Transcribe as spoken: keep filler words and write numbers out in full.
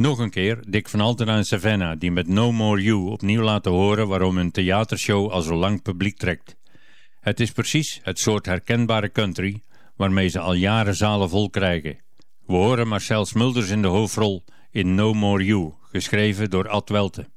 Nog een keer Dick van Altena en Savannah, die met No More You opnieuw laten horen waarom hun theatershow al zo lang publiek trekt. Het is precies het soort herkenbare country waarmee ze al jaren zalen vol krijgen. We horen Marcel Smulders in de hoofdrol in No More You, geschreven door Ad Welte.